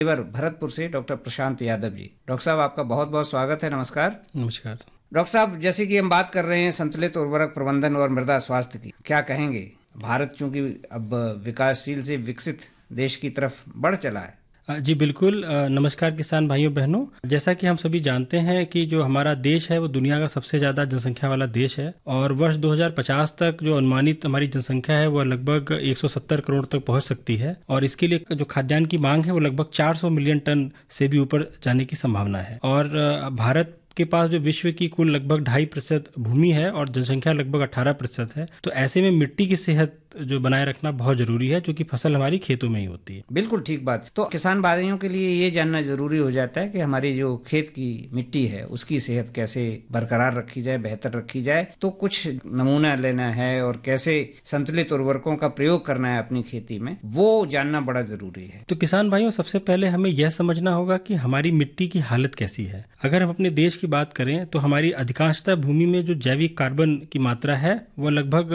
भरतपुर से डॉक्टर प्रशांत यादव जी। डॉक्टर साहब, आपका बहुत बहुत स्वागत है। नमस्कार। नमस्कार डॉक्टर साहब, जैसे कि हम बात कर रहे हैं संतुलित उर्वरक प्रबंधन और मृदा स्वास्थ्य की, क्या कहेंगे? भारत चूंकि अब विकासशील से विकसित देश की तरफ बढ़ चला है। जी बिल्कुल। नमस्कार किसान भाइयों बहनों। जैसा कि हम सभी जानते हैं कि जो हमारा देश है वो दुनिया का सबसे ज़्यादा जनसंख्या वाला देश है और वर्ष 2050 तक जो अनुमानित हमारी जनसंख्या है वो लगभग 170 करोड़ तक पहुंच सकती है और इसके लिए जो खाद्यान्न की मांग है वो लगभग 400 मिलियन टन से भी ऊपर जाने की संभावना है। और भारत के पास जो विश्व की कुल लगभग 2.5% भूमि है और जनसंख्या लगभग 18% है। तो ऐसे में मिट्टी की सेहत जो बनाए रखना बहुत जरूरी है, क्योंकि फसल हमारी खेतों में ही होती है। बिल्कुल ठीक बात। तो किसान भाइयों के लिए ये जानना जरूरी हो जाता है कि हमारी जो खेत की मिट्टी है उसकी सेहत कैसे बरकरार रखी जाए, बेहतर रखी जाए। तो कुछ नमूना लेना है और कैसे संतुलित उर्वरकों का प्रयोग करना है अपनी खेती में, वो जानना बड़ा जरूरी है। तो किसान भाइयों, सबसे पहले हमें यह समझना होगा कि हमारी मिट्टी की हालत कैसी है। अगर हम अपने देश की बात करें तो हमारी अधिकांशतः भूमि में जो जैविक कार्बन की मात्रा है वो लगभग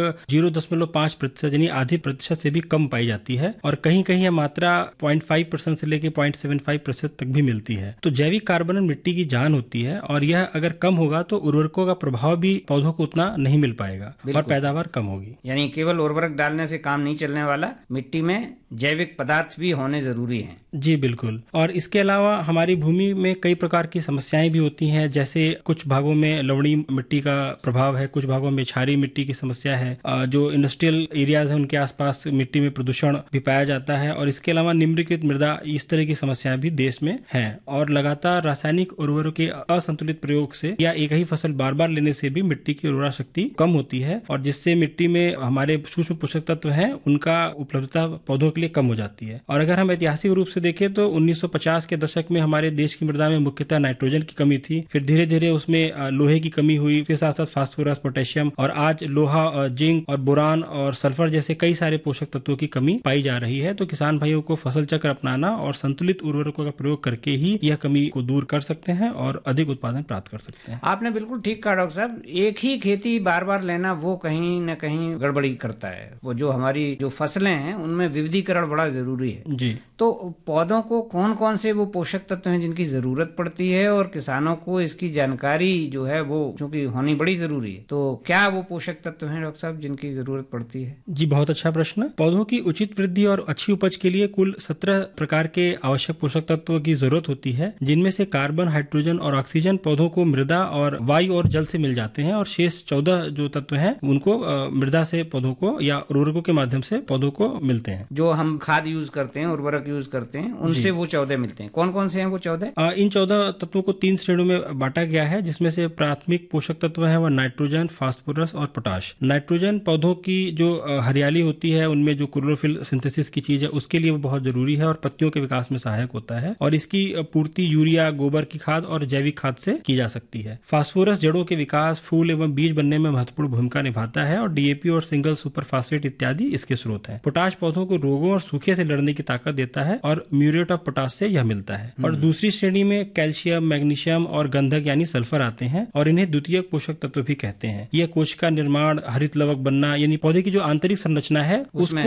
0.5% यानी आधी प्रतिशत से भी कम पाई जाती है और कहीं कहीं यह मात्रा 0.5% से लेकर 0.75% तक भी मिलती है। तो जैविक कार्बन मिट्टी की जान होती है और यह अगर कम होगा तो उर्वरकों का प्रभाव भी पौधों को उतना नहीं मिल पाएगा और पैदावार कम होगी। यानी केवल उर्वरक डालने से काम नहीं चलने वाला, मिट्टी में जैविक पदार्थ भी होने जरूरी हैं। जी बिल्कुल। और इसके अलावा हमारी भूमि में कई प्रकार की समस्याएं भी होती हैं, जैसे कुछ भागों में लवणीय मिट्टी का प्रभाव है, कुछ भागों में क्षारीय मिट्टी की समस्या है, जो इंडस्ट्रियल एरियाज है उनके आसपास मिट्टी में प्रदूषण भी पाया जाता है और इसके अलावा निम्नलिखित मृदा, इस तरह की समस्याएं भी देश में हैं। और लगातार रासायनिक उर्वरकों के असंतुलित प्रयोग से या एक ही फसल बार बार लेने से भी मिट्टी की उर्वरा शक्ति कम होती है और जिससे मिट्टी में हमारे सूक्ष्म पोषक तत्व हैं उनका उपलब्धता पौधों के लिए कम हो जाती है। और अगर हम ऐतिहासिक रूप से देखें तो 1950 के दशक में हमारे देश की मृदा में मुख्यतः नाइट्रोजन की कमी थी, फिर धीरे धीरे उसमें लोहे की कमी हुई, फिर साथ साथ फास्फोरस, पोटेशियम और आज लोहा, जिंक और बोरान और सल्फर जैसे कई सारे पोषक तत्वों की कमी पाई जा रही है। तो किसान भाइयों को फसल चक्र अपनाना और संतुलित उर्वरकों का प्रयोग करके ही यह कमी को दूर कर सकते हैं और अधिक उत्पादन प्राप्त कर सकते हैं। आपने बिल्कुल ठीक कहा डॉक्टर साहब। एक ही खेती बार बार लेना वो कहीं न कहीं गड़बड़ी करता है। वो जो हमारी जो फसलें हैं उनमें विविधीकरण बड़ा जरूरी है। जी। तो पौधों को कौन कौन से वो पोषक तत्व हैं जिनकी जरूरत पड़ती है और किसानों को इसकी जानकारी जो है वो चूंकि होनी बड़ी जरूरी है, तो क्या वो पोषक तत्व हैं डॉक्टर साहब जिनकी जरूरत पड़ती है? जी बहुत अच्छा प्रश्न। पौधों की उचित वृद्धि और अच्छी उपज के लिए कुल 17 प्रकार के आवश्यक पोषक तत्वों की जरूरत होती है, जिनमें से कार्बन, हाइड्रोजन और ऑक्सीजन पौधों को मृदा और वायु और जल से मिल जाते हैं और शेष 14 जो तत्व हैं उनको मृदा से पौधों को या उर्वरकों के माध्यम से पौधों को मिलते हैं। जो हम खाद यूज करते हैं, उर्वरक यूज करते हैं, उनसे वो 14 मिलते हैं। कौन कौन से हैं वो 14? इन 14 तत्वों को 3 श्रेणियों में बांटा गया है, जिसमें से प्राथमिक पोषक तत्व है वो नाइट्रोजन, फास्फोरस और पोटाश। नाइट्रोजन पौधों की जो हरियाली होती है उनमें जो क्लोरोफिल सिंथेसिस की चीज है उसके लिए वो बहुत जरूरी है और पत्तियों के विकास में सहायक होता है और इसकी पूर्ति यूरिया, गोबर की खाद और जैविक खाद से की जा सकती है। फास्फोरस जड़ों के विकास, फूल एवं बीज बनने में महत्वपूर्ण भूमिका निभाता है और डीएपी और सिंगल सुपर फास्फेट इत्यादि इसके स्रोत हैं। पोटाश पौधों को रोगों और सूखे से लड़ने की ताकत देता है और म्यूरेट ऑफ पोटाश से यह मिलता है। और दूसरी श्रेणी में कैल्शियम, मैग्नीशियम और गंधक यानी सल्फर आते हैं और इन्हें द्वितीयक पोषक तत्व भी कहते हैं। यह कोशिका निर्माण, हरित लवक बनना यानी पौधे की जो आंतरिक संरचना है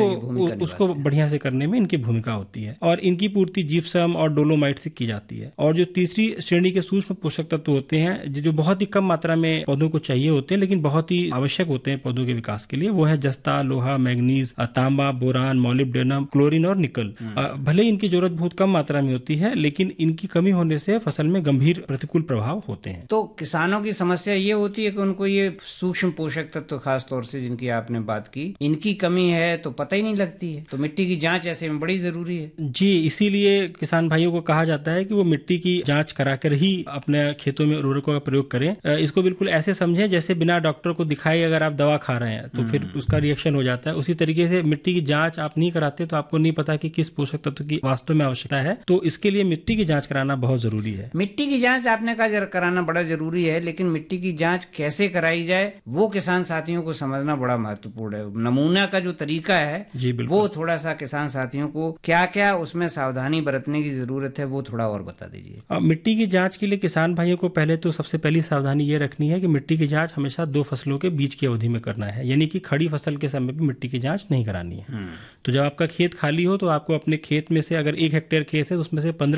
उसको बढ़िया से करने में इनकी भूमिका होती है और इनकी पूर्ति जिप्सम और डोलोमाइट से की जाती है। और जो तीसरी श्रेणी के सूक्ष्म पोषक तत्व होते हैं जो बहुत ही कम मात्रा में पौधों को चाहिए होते हैं लेकिन बहुत ही आवश्यक होते हैं पौधों के विकास के लिए, वो है जस्ता, लोहा, मैग्नीज, तांबा, बोरान, मॉलिब्डेनम, क्लोरीन और निकल। भले इनकी जरूरत बहुत कम मात्रा में होती है लेकिन इनकी कमी होने से फसल में गंभीर प्रतिकूल प्रभाव होते हैं। तो किसानों की समस्या ये होती है कि उनको ये सूक्ष्म पोषक तत्व खास तौर से जिनकी आपने बात की, इनकी कमी है तो पता ही नहीं लगती है। तो मिट्टी की जांच ऐसे में बड़ी जरूरी है। जी, इसीलिए किसान भाइयों को कहा जाता है कि वो मिट्टी की जांच कराकर ही अपने खेतों में उर्वरकों का प्रयोग करें। इसको बिल्कुल ऐसे समझें जैसे बिना डॉक्टर को दिखाए अगर आप दवा खा रहे हैं तो फिर उसका रिएक्शन हो जाता है। उसी तरीके से मिट्टी की जांच आप नहीं कराते तो आपको नहीं पता कि किस पोषक तत्व की वास्तव में आवश्यकता है। तो इसके लिए मिट्टी की जांच कराना बहुत जरूरी है। मिट्टी की जांच आपने कहा कराना बड़ा जरूरी है, लेकिन मिट्टी की जांच कैसे कराई जाए वो किसान साथियों को समझना बड़ा महत्वपूर्ण है। नमूना का जो तरीका है जी बिल्कुल। वो थोड़ा सा किसान साथियों को क्या क्या उसमें सावधानी बरतने की जरूरत है वो थोड़ा और बता दीजिए। मिट्टी की जांच के लिए किसान भाइयों को पहले तो सबसे पहली सावधानी ये रखनी है कि मिट्टी की जांच हमेशा 2 फसलों के बीच की अवधि में करना है, यानी कि खड़ी फसल के समय भी मिट्टी की जांच नहीं करानी है। तो जब आपका खेत खाली हो तो आपको अपने खेत में से, अगर 1 हेक्टेयर खेत है तो उसमें से 15